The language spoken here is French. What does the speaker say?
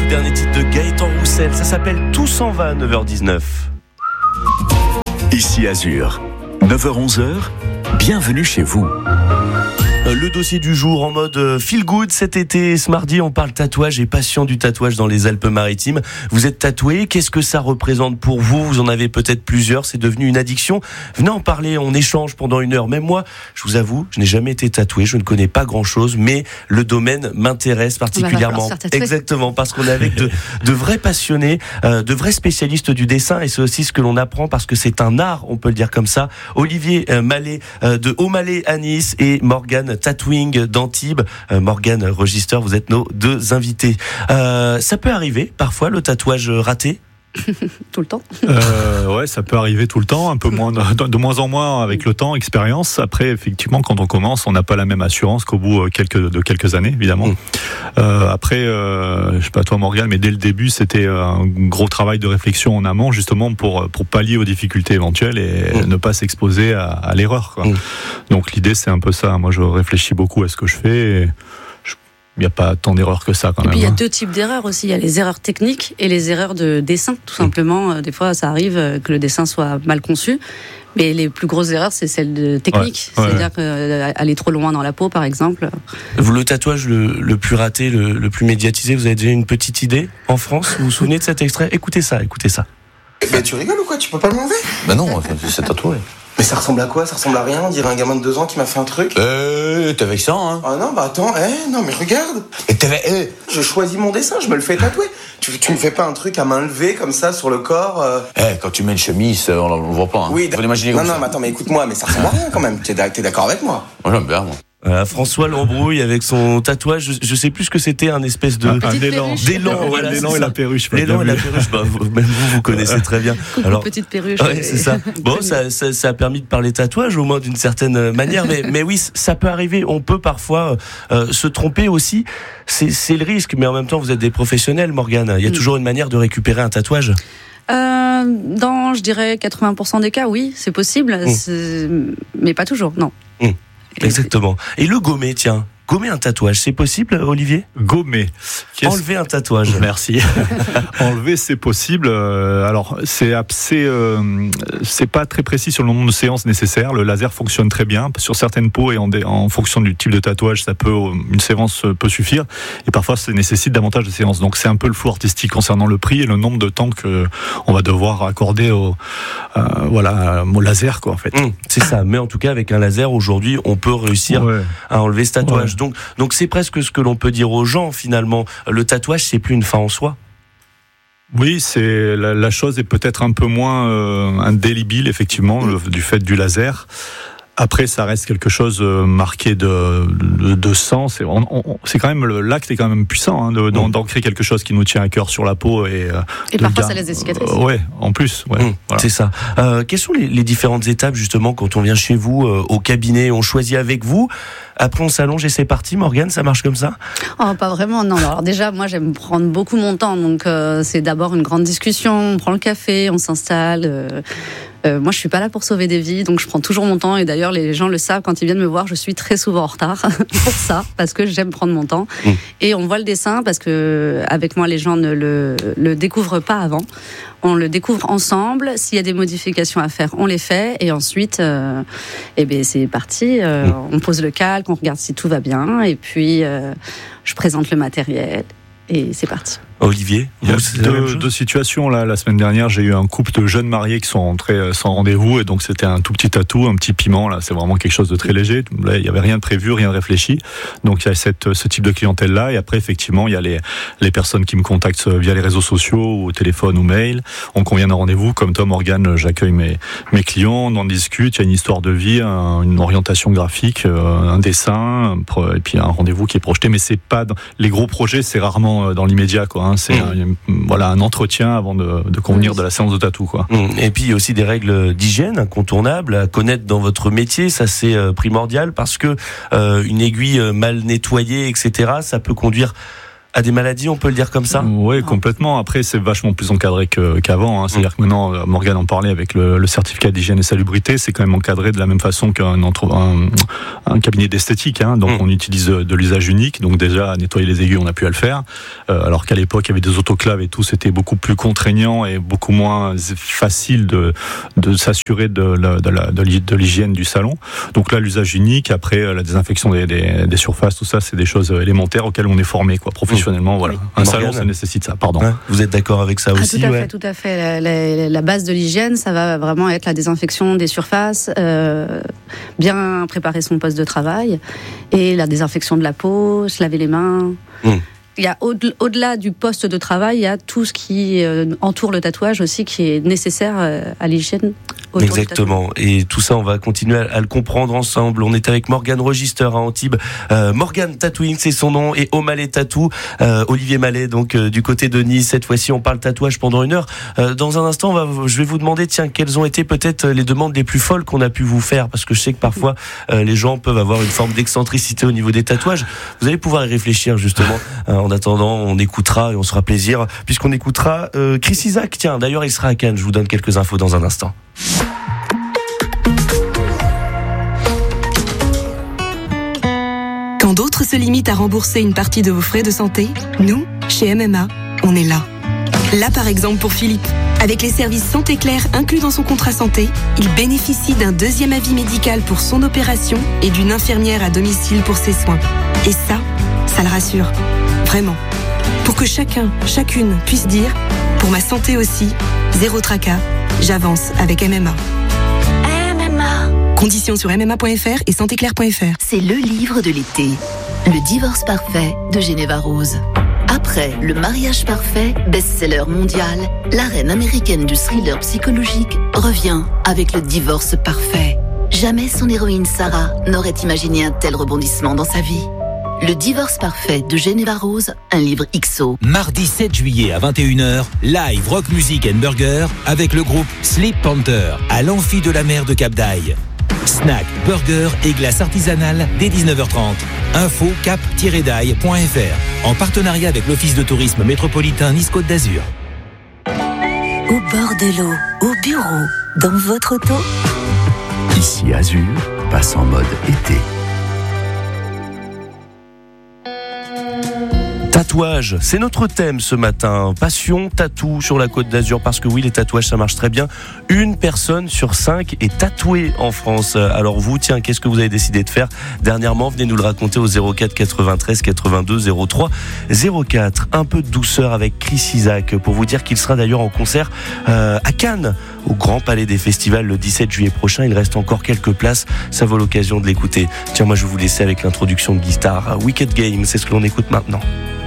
le dernier titre de Gaëtan Roussel, ça s'appelle Tout s'en va, 9h19. Ici Azur, 9h-11h, bienvenue chez vous. Le dossier du jour en mode feel good cet été. Ce mardi, on parle tatouage et passion du tatouage dans les Alpes-Maritimes. Vous êtes tatoué, qu'est-ce que ça représente pour vous ? Vous en avez peut-être plusieurs, c'est devenu une addiction. Venez en parler, on échange pendant une heure. Même moi, je vous avoue, je n'ai jamais été tatoué, je ne connais pas grand-chose, mais le domaine m'intéresse particulièrement. Exactement, parce qu'on est avec de vrais passionnés, de vrais spécialistes du dessin, et c'est aussi ce que l'on apprend parce que c'est un art, on peut le dire comme ça. Olivier Mallet de Haut-Mallet à Nice et Morgane Tattooing d'Antibes. Morgane Register, vous êtes nos deux invités. Ça peut arriver parfois le tatouage raté ? Tout le temps. Ouais, ça peut arriver tout le temps, un peu moins, de moins en moins avec le temps, expérience. Après, effectivement, quand on commence, on n'a pas la même assurance qu'au bout de quelques années, évidemment. Après, je sais pas toi, Morgane, mais dès le début, c'était un gros travail de réflexion en amont, justement pour pallier aux difficultés éventuelles et ne pas s'exposer à l'erreur, quoi. Donc l'idée, c'est un peu ça. Moi, je réfléchis beaucoup à ce que je fais. Et il n'y a pas tant d'erreurs que ça quand même. Et puis il y a deux types d'erreurs aussi. Il y a les erreurs techniques et les erreurs de dessin, tout simplement. Des fois, ça arrive que le dessin soit mal conçu. Mais les plus grosses erreurs, c'est celles de technique. C'est-à-dire aller trop loin dans la peau, par exemple. Vous, le tatouage le plus raté, le plus médiatisé, vous avez déjà une petite idée en France ? Vous vous souvenez de cet extrait ? Écoutez ça. Mais tu rigoles ou quoi ? Tu peux pas le m'enlever ? Bah non, c'est tatoué. Mais ça ressemble à quoi ? Ça ressemble à rien, on dirait un gamin de 2 ans qui m'a fait un truc. T'es avec ça, hein ? Ah non, bah attends, non mais regarde. Je choisis mon dessin, je me le fais tatouer. Tu me fais pas un truc à main levée comme ça sur le corps Quand tu mets une chemise, on le voit pas, hein. Oui, faut l'imaginer comme ça. Non, mais attends, mais écoute-moi, mais ça ressemble à rien quand même. T'es d'accord avec moi ? Moi j'aime bien, moi. François Lambrouille avec son tatouage, je sais plus ce que c'était, un espèce de d'élan, voilà, l'élan et la perruche. L'élan et la perruche, même vous connaissez très bien. Alors petite perruche. Ouais, c'est ça. Bon, ça a permis de parler tatouage au moins d'une certaine manière, mais oui, ça peut arriver. On peut parfois se tromper aussi. C'est le risque, mais en même temps, vous êtes des professionnels, Morgane. Il y a toujours une manière de récupérer un tatouage. Dans, je dirais, 80% des cas, oui, c'est possible, mais pas toujours, non. Exactement. Et le gommer, tiens. Gommer un tatouage, c'est possible, Olivier ? Gommer. Enlever un tatouage. Merci. Enlever, c'est possible. Alors, c'est pas très précis sur le nombre de séances nécessaires. Le laser fonctionne très bien sur certaines peaux et en fonction du type de tatouage, une séance peut suffire. Et parfois, ça nécessite davantage de séances. Donc, c'est un peu le flou artistique concernant le prix et le nombre de temps que on va devoir accorder au laser, quoi, en fait. C'est ça. Mais en tout cas, avec un laser, aujourd'hui, on peut réussir à enlever ce tatouage. Donc c'est presque ce que l'on peut dire aux gens finalement. Le tatouage, c'est plus une fin en soi. Oui, c'est la chose est peut-être un peu moins indélébile effectivement du fait du laser. Après, ça reste quelque chose marqué de sang. C'est quand même l'acte est quand même puissant, hein, d'ancrer quelque chose qui nous tient à cœur sur la peau et parfois ça laisse des cicatrices. En plus. Voilà. C'est ça. Quelles sont les différentes étapes justement quand on vient chez vous au cabinet, on choisit avec vous. Après, on s'allonge et c'est parti. Morgane, ça marche comme ça ? Oh, pas vraiment, non. Alors déjà, moi, j'aime prendre beaucoup mon temps. Donc, c'est d'abord une grande discussion. On prend le café, on s'installe. Moi, je suis pas là pour sauver des vies, donc je prends toujours mon temps. Et d'ailleurs, les gens le savent, quand ils viennent me voir, je suis très souvent en retard pour ça, parce que j'aime prendre mon temps. Et on voit le dessin, parce que avec moi, les gens ne le découvrent pas avant. On le découvre ensemble. S'il y a des modifications à faire, on les fait. Et ensuite, c'est parti. On pose le calque, on regarde si tout va bien. Et puis, je présente le matériel. Et c'est parti. Olivier, il y a deux situations là. La semaine dernière, j'ai eu un couple de jeunes mariés qui sont rentrés sans rendez-vous, et donc c'était un tout petit tatou, un petit piment. Là, c'est vraiment quelque chose de très léger. Là, il y avait rien de prévu, rien de réfléchi. Donc il y a ce type de clientèle là. Et après, effectivement, il y a les personnes qui me contactent via les réseaux sociaux, ou au téléphone ou mail. On convient d'un rendez-vous. Comme toi, Morgane, j'accueille mes clients, on en discute. Il y a une histoire de vie, une orientation graphique, un dessin, et puis un rendez-vous qui est projeté. Mais c'est pas les gros projets, c'est rarement dans l'immédiat, quoi. C'est un entretien avant de convenir de la séance de tatou, quoi. Et puis il y a aussi des règles d'hygiène incontournables à connaître dans votre métier. Ça, c'est primordial parce que une aiguille mal nettoyée, etc., ça peut conduire à des maladies, on peut le dire comme ça? Oui, complètement. Après, c'est vachement plus encadré qu'avant. Hein. C'est-à-dire que maintenant, Morgane en parlait avec le certificat d'hygiène et salubrité, c'est quand même encadré de la même façon qu'un cabinet d'esthétique. Hein. Donc, on utilise de l'usage unique. Donc, déjà, nettoyer les aiguilles, on a pu à le faire. Alors qu'à l'époque, il y avait des autoclaves et tout, c'était beaucoup plus contraignant et beaucoup moins facile de s'assurer de l'hygiène du salon. Donc là, l'usage unique, après la désinfection des surfaces, tout ça, c'est des choses élémentaires auxquelles on est formé, quoi, professionnellement. Voilà. Un salon, ça nécessite ça. Pardon. Ouais, vous êtes d'accord avec ça aussi? Tout à fait. La base de l'hygiène, ça va vraiment être la désinfection des surfaces, bien préparer son poste de travail et la désinfection de la peau, se laver les mains. Il y a au-delà du poste de travail, il y a tout ce qui entoure le tatouage aussi, qui est nécessaire à l'hygiène. Exactement. Et tout ça, on va continuer à le comprendre ensemble. On est avec Morgane Register à Antibes. Morgane Tattooing, c'est son nom, et O'Malley Tattoo. Olivier Mallet, donc du côté de Nice. Cette fois-ci, on parle tatouage pendant 1 heure. Dans un instant, je vais vous demander, tiens, quelles ont été peut-être les demandes les plus folles qu'on a pu vous faire, parce que je sais que parfois les gens peuvent avoir une forme d'excentricité au niveau des tatouages. Vous allez pouvoir y réfléchir justement. En attendant, on écoutera et on se fera plaisir, puisqu'on écoutera Chris Isaak. Tiens, d'ailleurs, il sera à Cannes. Je vous donne quelques infos dans un instant. Quand d'autres se limitent à rembourser une partie de vos frais de santé, nous, chez MMA, on est là. Là, par exemple, pour Philippe. Avec les services Santé Claire inclus dans son contrat santé, il bénéficie d'un 2e avis médical pour son opération et d'une infirmière à domicile pour ses soins. Et ça le rassure. Vraiment. Pour que chacune puisse dire, pour ma santé aussi, zéro tracas, j'avance avec MMA. MMA. Conditions sur mma.fr et santéclaire.fr. C'est le livre de l'été. Le divorce parfait de Geneva Rose. Après Le mariage parfait, best-seller mondial, la reine américaine du thriller psychologique revient avec Le divorce parfait. Jamais son héroïne Sarah n'aurait imaginé un tel rebondissement dans sa vie. Le divorce parfait de Geneva Rose, un livre XO. Mardi 7 juillet à 21h, live Rock Music and Burger avec le groupe Sleep Panther à l'Amphi de la Mer de Cap d'Aille. Snack, burger et glace artisanale dès 19h30. Info cap-daille.fr en partenariat avec l'Office de tourisme métropolitain Nice-Côte d'Azur. Au bord de l'eau, au bureau, dans votre auto. Ici Azur passe en mode été. Tatouage, c'est notre thème ce matin. Passion, tatou sur la Côte d'Azur, parce que oui, les tatouages, ça marche très bien. 1 personne sur 5 est tatouée en France. Alors vous, tiens, qu'est-ce que vous avez décidé de faire dernièrement? Venez nous le raconter au 04 93 82 03 04. Un peu de douceur avec Chris Isaak, pour vous dire qu'il sera d'ailleurs en concert à Cannes, au Grand Palais des Festivals, le 17 juillet prochain. Il reste encore quelques places, ça vaut l'occasion de l'écouter. Tiens, moi je vais vous laisser avec l'introduction de guitare. Wicked Game, c'est ce que l'on écoute maintenant.